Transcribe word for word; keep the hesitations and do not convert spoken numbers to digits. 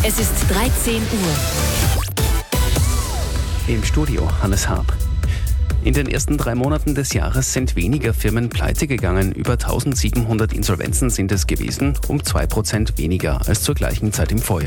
Es ist dreizehn Uhr. Im Studio Hannes Harp. In den ersten drei Monaten des Jahres sind weniger Firmen pleite gegangen. Über eintausendsiebenhundert Insolvenzen sind es gewesen, um zwei Prozent weniger als zur gleichen Zeit im Vorjahr.